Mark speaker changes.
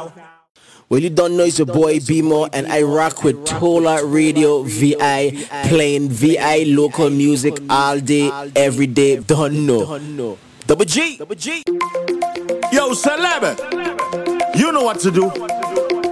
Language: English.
Speaker 1: Well, you don't know, it's your boy B-Mo, and I rock with Tola Radio VI, playing VI local music all day, every day. Don't know. Double G.
Speaker 2: Yo, Celeb, you know what to do.